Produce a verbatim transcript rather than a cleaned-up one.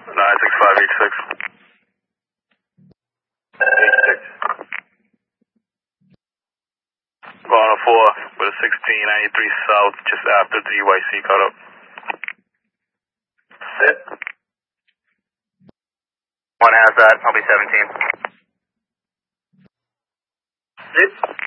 nine six five eight six. eight six. Going on four with a sixteen ninety-three south, just after the Y C cutup. Sit. One has that, I'll be seventeen. Sit.